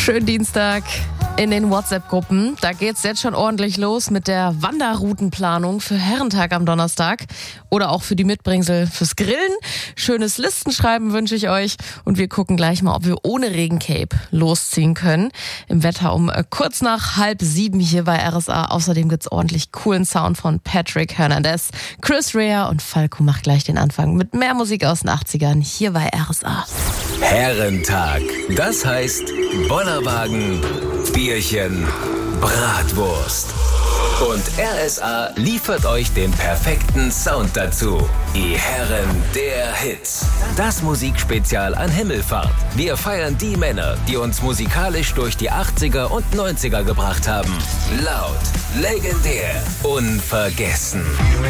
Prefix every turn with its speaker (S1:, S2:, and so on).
S1: Schönen Dienstag in den WhatsApp-Gruppen. Da geht's jetzt schon ordentlich los mit der Wanderroutenplanung für Herrentag am Donnerstag oder auch für die Mitbringsel fürs Grillen. Schönes Listenschreiben wünsche ich euch und wir gucken gleich mal, ob wir ohne Regencape losziehen können. Im Wetter um kurz nach 6:30 hier bei RSA. Außerdem gibt's ordentlich coolen Sound von Patrick Hernandez. Chris Rea und Falco macht gleich den Anfang mit mehr Musik aus den 80ern hier bei RSA.
S2: Herrentag. Das heißt Bollerwagen, Bierchen, Bratwurst. Und RSA liefert euch den perfekten Sound dazu. Die Herren der Hits. Das Musikspezial an Himmelfahrt. Wir feiern die Männer, die uns musikalisch durch die 80er und 90er gebracht haben. Laut, legendär, unvergessen.